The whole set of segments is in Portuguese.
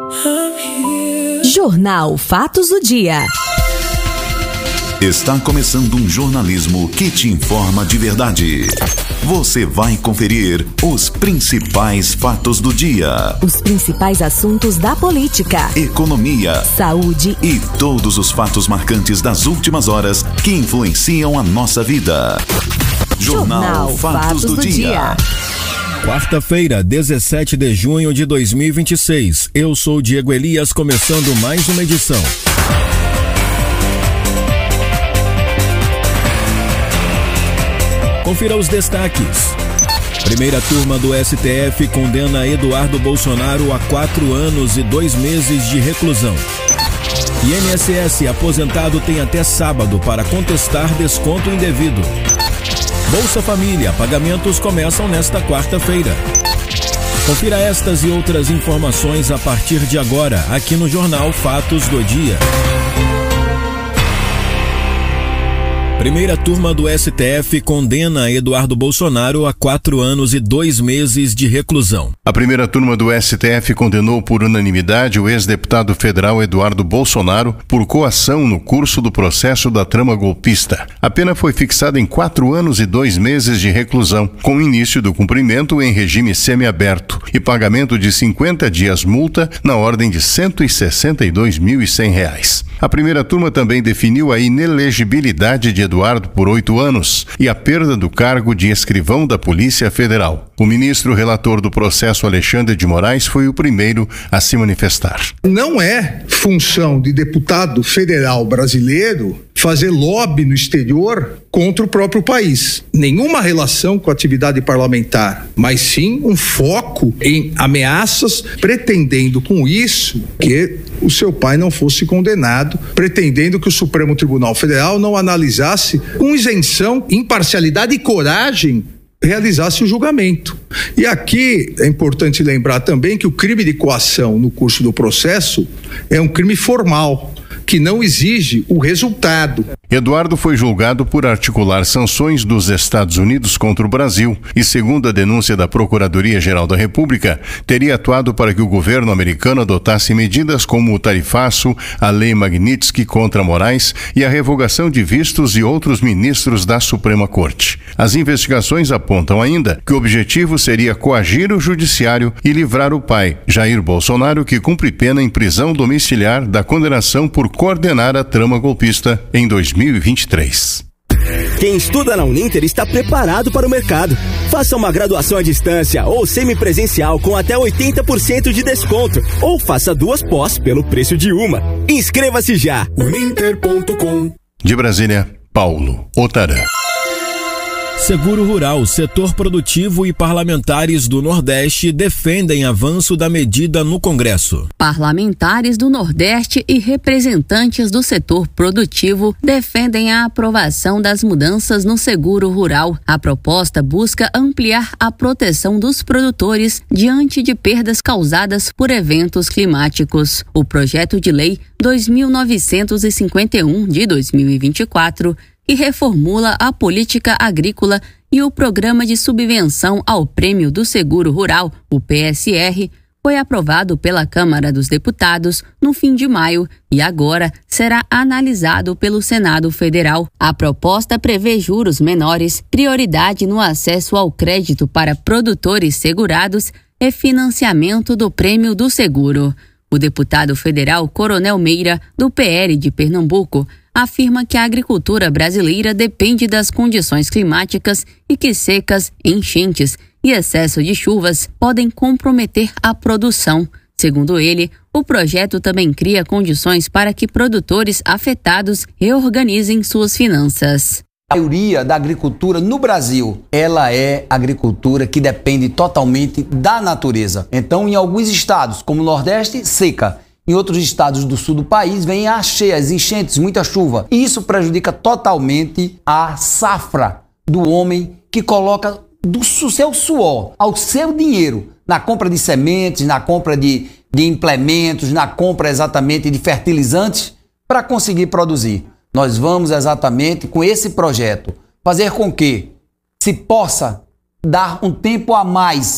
Jornal Fatos do Dia. Está começando um jornalismo que te informa de verdade. Você vai conferir os principais fatos do dia. Os principais assuntos da política, economia, saúde e todos os fatos marcantes das últimas horas que influenciam a nossa vida. Jornal Fatos do Dia. Quarta-feira, 17 de junho de 2026. Eu sou Diego Elias, começando mais uma edição. Confira os destaques. Primeira turma do STF condena Eduardo Bolsonaro a 4 anos e 2 meses de reclusão. INSS aposentado tem até sábado para contestar desconto indevido. Bolsa Família, pagamentos começam nesta quarta-feira. Confira estas e outras informações a partir de agora, aqui no Jornal Fatos do Dia. Primeira turma do STF condena Eduardo Bolsonaro a 4 anos e 2 meses de reclusão. A primeira turma do STF condenou por unanimidade o ex-deputado federal Eduardo Bolsonaro por coação no curso do processo da trama golpista. A pena foi fixada em 4 anos e 2 meses de reclusão, com início do cumprimento em regime semiaberto e pagamento de 50 dias multa na ordem de R$ 162.100. A primeira turma também definiu a inelegibilidade de Eduardo por 8 anos e a perda do cargo de escrivão da Polícia Federal. O ministro relator do processo, Alexandre de Moraes, foi o primeiro a se manifestar. Não é função de deputado federal brasileiro fazer lobby no exterior contra o próprio país. Nenhuma relação com a atividade parlamentar, mas sim um foco em ameaças, pretendendo com isso que o seu pai não fosse condenado, pretendendo que o Supremo Tribunal Federal não analisasse com isenção, imparcialidade e coragem realizasse o julgamento. E aqui é importante lembrar também que o crime de coação no curso do processo é um crime formal, que não exige o resultado. Eduardo foi julgado por articular sanções dos Estados Unidos contra o Brasil e, segundo a denúncia da Procuradoria-Geral da República, teria atuado para que o governo americano adotasse medidas como o tarifaço, a Lei Magnitsky contra Moraes e a revogação de vistos de outros ministros da Suprema Corte. As investigações apontam ainda que o objetivo seria coagir o judiciário e livrar o pai, Jair Bolsonaro, que cumpre pena em prisão domiciliar da condenação por coordenar a trama golpista em 2023. Quem estuda na Uninter está preparado para o mercado. Faça uma graduação à distância ou semipresencial com até 80% de desconto. Ou faça 2 pós pelo preço de uma. Inscreva-se já. Uninter.com. De Brasília, Paulo Otarã. Seguro Rural, setor produtivo e parlamentares do Nordeste defendem avanço da medida no Congresso. Parlamentares do Nordeste e representantes do setor produtivo defendem a aprovação das mudanças no seguro rural. A proposta busca ampliar a proteção dos produtores diante de perdas causadas por eventos climáticos. O projeto de lei 2951 de 2024 e reformula a política agrícola e o programa de subvenção ao Prêmio do Seguro Rural, o PSR, foi aprovado pela Câmara dos Deputados no fim de maio e agora será analisado pelo Senado Federal. A proposta prevê juros menores, prioridade no acesso ao crédito para produtores segurados e financiamento do Prêmio do Seguro. O deputado federal Coronel Meira, do PL de Pernambuco, afirma que a agricultura brasileira depende das condições climáticas e que secas, enchentes e excesso de chuvas podem comprometer a produção. Segundo ele, o projeto também cria condições para que produtores afetados reorganizem suas finanças. A maioria da agricultura no Brasil, ela é agricultura que depende totalmente da natureza. Então, em alguns estados, como o Nordeste, seca. Em outros estados do sul do país, vem as cheias, enchentes, muita chuva. E isso prejudica totalmente a safra do homem que coloca do seu suor, ao seu dinheiro, na compra de sementes, na compra de implementos, na compra exatamente de fertilizantes para conseguir produzir. Nós vamos exatamente com esse projeto fazer com que se possa dar um tempo a mais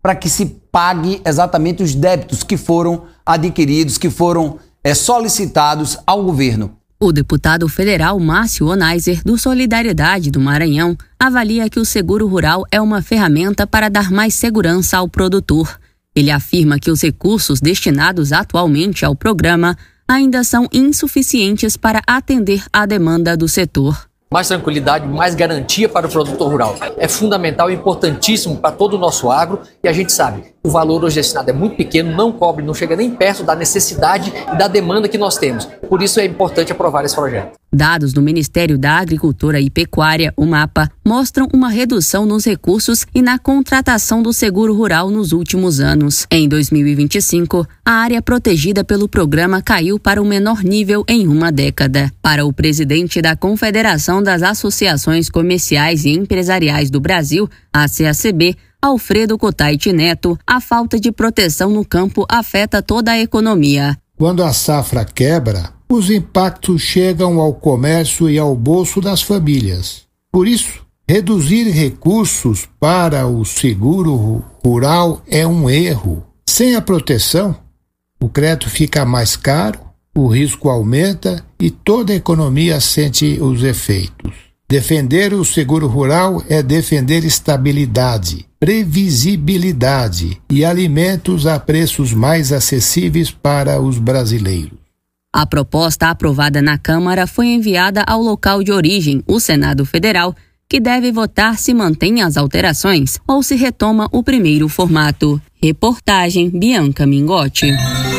para que se pague exatamente os débitos que foram adquiridos, que foram solicitados ao governo. O deputado federal Márcio Onaiser, do Solidariedade do Maranhão, avalia que o seguro rural é uma ferramenta para dar mais segurança ao produtor. Ele afirma que os recursos destinados atualmente ao programa ainda são insuficientes para atender à demanda do setor. Mais tranquilidade, mais garantia para o produtor rural. É fundamental e importantíssimo para todo o nosso agro e a gente sabe, o valor hoje destinado é muito pequeno, não cobre, não chega nem perto da necessidade e da demanda que nós temos. Por isso é importante aprovar esse projeto. Dados do Ministério da Agricultura e Pecuária, o MAPA, mostram uma redução nos recursos e na contratação do seguro rural nos últimos anos. Em 2025, a área protegida pelo programa caiu para o menor nível em uma década. Para o presidente da Confederação das Associações Comerciais e Empresariais do Brasil, a CACB, Alfredo Cotait Neto, a falta de proteção no campo afeta toda a economia. Quando a safra quebra, os impactos chegam ao comércio e ao bolso das famílias. Por isso, reduzir recursos para o seguro rural é um erro. Sem a proteção, o crédito fica mais caro, o risco aumenta e toda a economia sente os efeitos. Defender o seguro rural é defender estabilidade, previsibilidade e alimentos a preços mais acessíveis para os brasileiros. A proposta aprovada na Câmara foi enviada ao local de origem, o Senado Federal, que deve votar se mantém as alterações ou se retoma o primeiro formato. Reportagem Bianca Mingotti.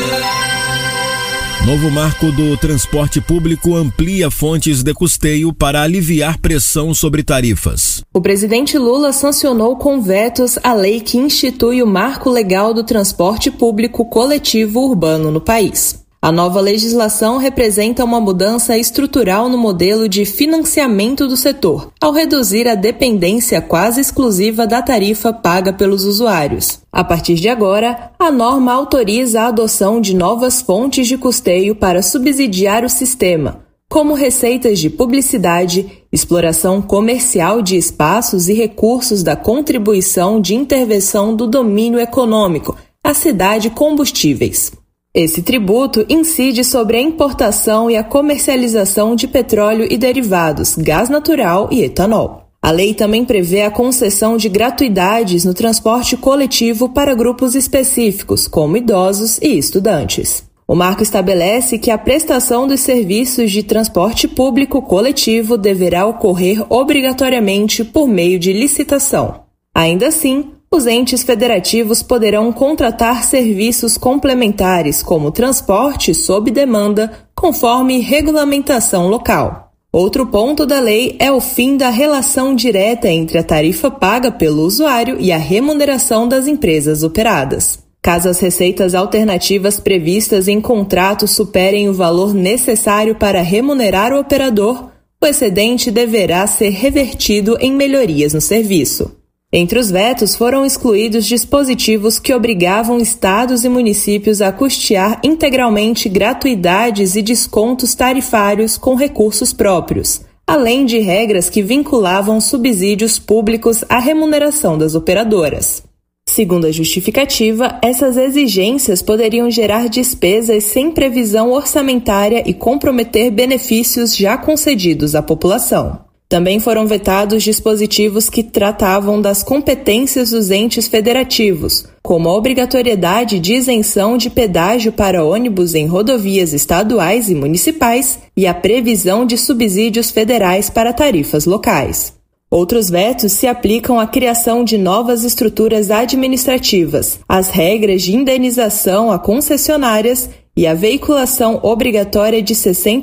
Novo marco do transporte público amplia fontes de custeio para aliviar pressão sobre tarifas. O presidente Lula sancionou com vetos a lei que institui o marco legal do transporte público coletivo urbano no país. A nova legislação representa uma mudança estrutural no modelo de financiamento do setor, ao reduzir a dependência quase exclusiva da tarifa paga pelos usuários. A partir de agora, a norma autoriza a adoção de novas fontes de custeio para subsidiar o sistema, como receitas de publicidade, exploração comercial de espaços e recursos da contribuição de intervenção do domínio econômico, a cidade combustíveis. Esse tributo incide sobre a importação e a comercialização de petróleo e derivados, gás natural e etanol. A lei também prevê a concessão de gratuidades no transporte coletivo para grupos específicos, como idosos e estudantes. O marco estabelece que a prestação dos serviços de transporte público coletivo deverá ocorrer obrigatoriamente por meio de licitação. Ainda assim, os entes federativos poderão contratar serviços complementares, como transporte sob demanda, conforme regulamentação local. Outro ponto da lei é o fim da relação direta entre a tarifa paga pelo usuário e a remuneração das empresas operadas. Caso as receitas alternativas previstas em contrato superem o valor necessário para remunerar o operador, o excedente deverá ser revertido em melhorias no serviço. Entre os vetos foram excluídos dispositivos que obrigavam estados e municípios a custear integralmente gratuidades e descontos tarifários com recursos próprios, além de regras que vinculavam subsídios públicos à remuneração das operadoras. Segundo a justificativa, essas exigências poderiam gerar despesas sem previsão orçamentária e comprometer benefícios já concedidos à população. Também foram vetados dispositivos que tratavam das competências dos entes federativos, como a obrigatoriedade de isenção de pedágio para ônibus em rodovias estaduais e municipais e a previsão de subsídios federais para tarifas locais. Outros vetos se aplicam à criação de novas estruturas administrativas, às regras de indenização a concessionárias e a veiculação obrigatória de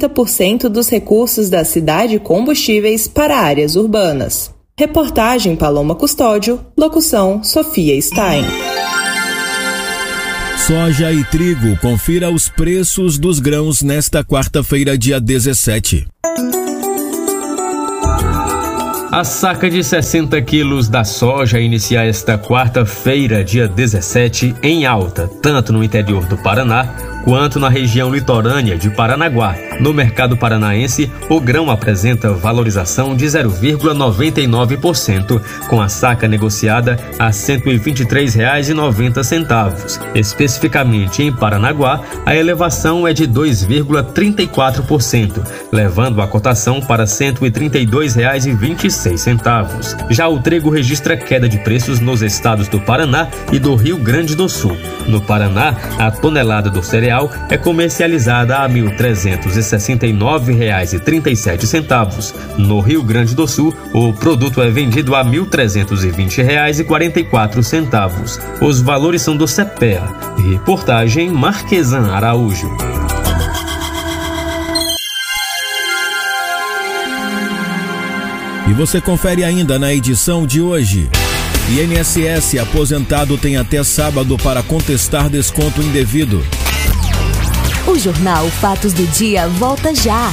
60% dos recursos da cidade combustíveis para áreas urbanas. Reportagem Paloma Custódio, locução Sofia Stein. Soja e trigo, confira os preços dos grãos nesta quarta-feira, dia 17. A saca de 60 quilos da soja inicia esta quarta-feira, dia 17, em alta, tanto no interior do Paraná quanto na região litorânea de Paranaguá. No mercado paranaense, o grão apresenta valorização de 0,99%, com a saca negociada a R$ 123,90. Especificamente em Paranaguá, a elevação é de 2,34%, levando a cotação para R$ 132,26. Já o trigo registra queda de preços nos estados do Paraná e do Rio Grande do Sul. No Paraná, a tonelada do cereal é comercializada a R$ 1.369,37. No Rio Grande do Sul, o produto é vendido a R$ 1.320,44. Os valores são do CEPEA. Reportagem Marquesan Araújo. E você confere ainda na edição de hoje. INSS aposentado tem até sábado para contestar desconto indevido. O Jornal Fatos do Dia volta já.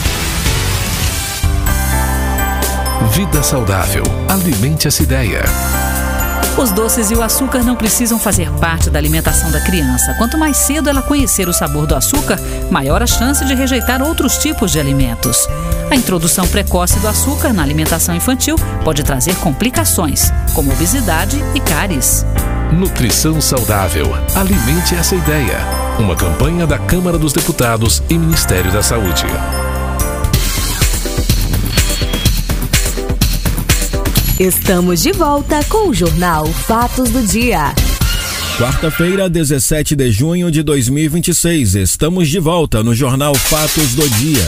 Vida saudável. Alimente essa ideia. Os doces e o açúcar não precisam fazer parte da alimentação da criança. Quanto mais cedo ela conhecer o sabor do açúcar, maior a chance de rejeitar outros tipos de alimentos. A introdução precoce do açúcar na alimentação infantil pode trazer complicações, como obesidade e cáries. Nutrição saudável. Alimente essa ideia. Uma campanha da Câmara dos Deputados e Ministério da Saúde. Estamos de volta com o Jornal Fatos do Dia. Quarta-feira, 17 de junho de 2026. Estamos de volta no Jornal Fatos do Dia.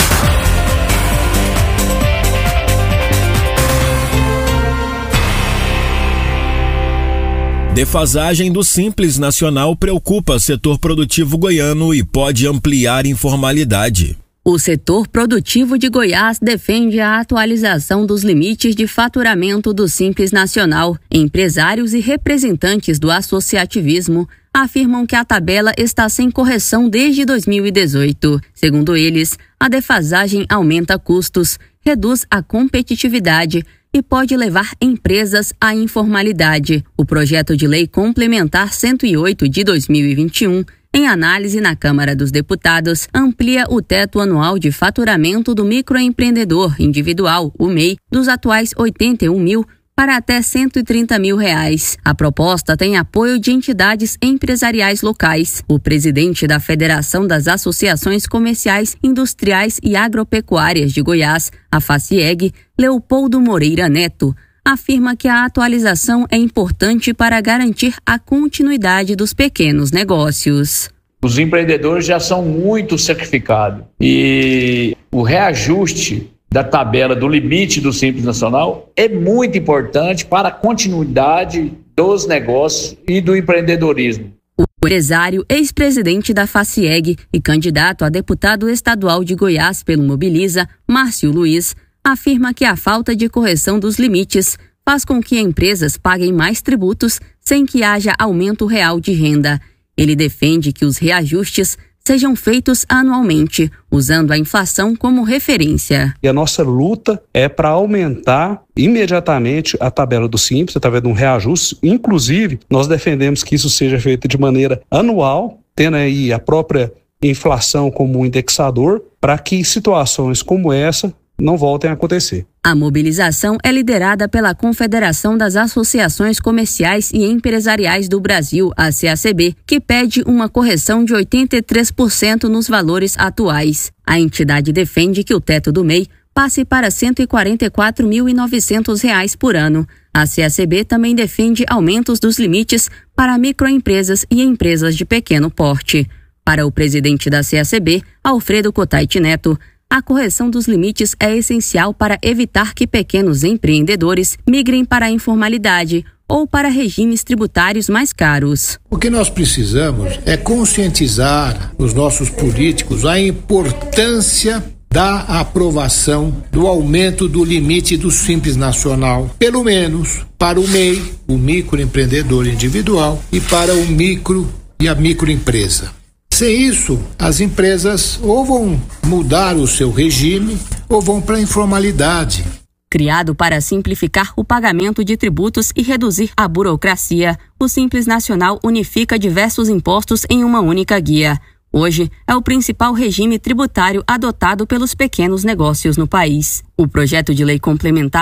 Defasagem do Simples Nacional preocupa setor produtivo goiano e pode ampliar informalidade. O setor produtivo de Goiás defende a atualização dos limites de faturamento do Simples Nacional. Empresários e representantes do associativismo afirmam que a tabela está sem correção desde 2018. Segundo eles, a defasagem aumenta custos, reduz a competitividade e pode levar empresas à informalidade. O projeto de lei complementar 108 de 2021, em análise na Câmara dos Deputados, amplia o teto anual de faturamento do microempreendedor individual, o MEI, dos atuais R$ 81 mil para até R$ 130 mil. A proposta tem apoio de entidades empresariais locais. O presidente da Federação das Associações Comerciais, Industriais e Agropecuárias de Goiás, a FACIEG, Leopoldo Moreira Neto, afirma que a atualização é importante para garantir a continuidade dos pequenos negócios. Os empreendedores já são muito sacrificados e o reajuste da tabela do limite do Simples Nacional é muito importante para a continuidade dos negócios e do empreendedorismo. O empresário, ex-presidente da FACIEG e candidato a deputado estadual de Goiás pelo Mobiliza, Márcio Luiz, afirma que a falta de correção dos limites faz com que empresas paguem mais tributos sem que haja aumento real de renda. Ele defende que os reajustes sejam feitos anualmente, usando a inflação como referência. E a nossa luta é para aumentar imediatamente a tabela do Simples, através de um reajuste. Inclusive, nós defendemos que isso seja feito de maneira anual, tendo aí a própria inflação como um indexador, para que situações como essa não voltem a acontecer. A mobilização é liderada pela Confederação das Associações Comerciais e Empresariais do Brasil, a CACB, que pede uma correção de 83% nos valores atuais. A entidade defende que o teto do MEI passe para R$ 144.900 por ano. A CACB também defende aumentos dos limites para microempresas e empresas de pequeno porte. Para o presidente da CACB, Alfredo Cotait Neto, a correção dos limites é essencial para evitar que pequenos empreendedores migrem para a informalidade ou para regimes tributários mais caros. O que nós precisamos é conscientizar os nossos políticos a importância da aprovação do aumento do limite do Simples Nacional, pelo menos para o MEI, o microempreendedor individual, e para o micro e a microempresa. Sem isso, as empresas ou vão mudar o seu regime ou vão para a informalidade. Criado para simplificar o pagamento de tributos e reduzir a burocracia, o Simples Nacional unifica diversos impostos em uma única guia. Hoje, é o principal regime tributário adotado pelos pequenos negócios no país. O projeto de lei complementar